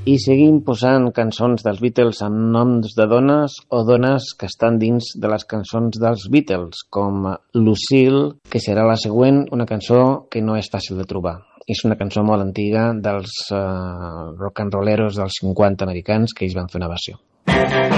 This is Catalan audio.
I seguim posant cançons dels Beatles amb noms de dones o dones que estan dins de les cançons dels Beatles, com Lucille, que serà la següent, una cançó que no és fàcil de trobar. És una cançó molt antiga dels rock and rolleros dels 50 americans que ells van fer una versió.